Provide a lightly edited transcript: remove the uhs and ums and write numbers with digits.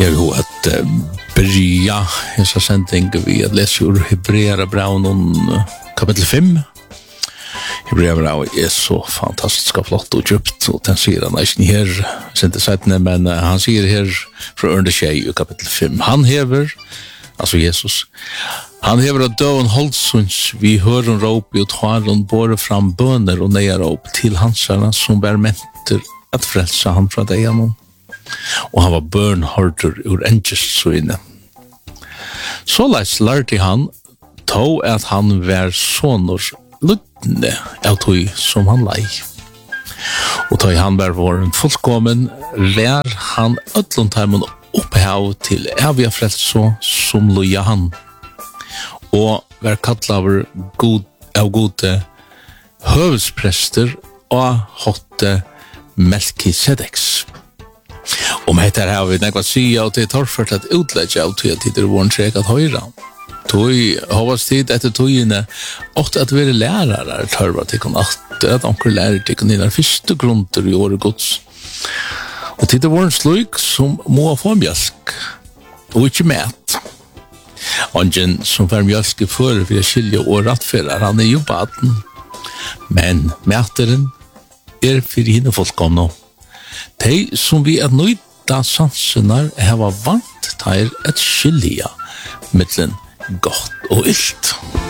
Jag vill att börja en sån sändning vi att läsa ur Hebreerbrevet kapitel 5. Hebreerbrevet är så fantastiskt flott och djupt och den säger han nästan här inte sagt men han säger här från under tjej i kapitel 5. Han hever alltså Jesus. Han hever att döden hållsuns vi hör en rop och tar och bor fram böner och nejarop till hansarna som bär menter att frälsa han från dejanon. Og han var bønhorder ur engelstsøyne. Såleis lærte han tå at han var sonors luttne av tog som han lei. Og tå han var våren fullkommen, lær han ötlundheimen opphav til evige frelso som loja han. Og var kattlaver av gode høvesprester og hotte Melkisedeks. Om heter här vi något säga och det tar för att utlägga ut till det våren trek att höra. Tog havas tid efter tojene åt att vara lärare törva till kon att onkel lärare till kon i första grunder i året gods. Och till det våren sluk som må få mjölk och inte mät. Ungen som får mjölk för vi skilja och rattfärrar han är ju baden. Men mätaren för henne fullkomna. De som vi nøyta sansenar hava vant teir et skilja mittlen gott og illt.